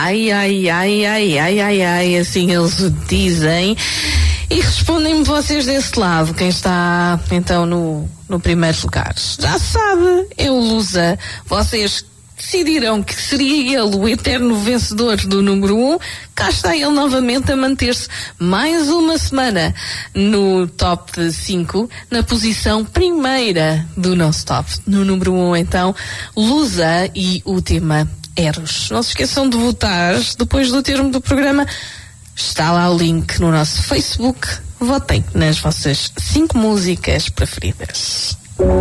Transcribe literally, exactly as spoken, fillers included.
Ai, ai, ai, ai, ai, ai, ai, assim eles o dizem. E respondem-me vocês desse lado, quem está então no, no primeiro lugar. Já sabe, é o Lusa. Vocês decidiram que seria ele o eterno vencedor do número um. Cá está ele novamente a manter-se mais uma semana no top cinco, na posição primeira do nosso top. No número um, então, Lusa e o tema Eros. Não se esqueçam de votar depois do termo do programa. Está lá o link no nosso Facebook. Votem nas vossas cinco músicas preferidas.